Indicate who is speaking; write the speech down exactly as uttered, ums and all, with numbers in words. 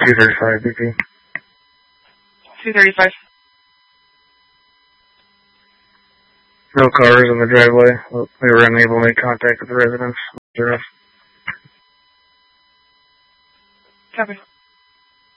Speaker 1: two thirty-five B P.
Speaker 2: two thirty-five.
Speaker 1: No cars in the driveway. We were unable to make contact with the residents.
Speaker 2: Copy.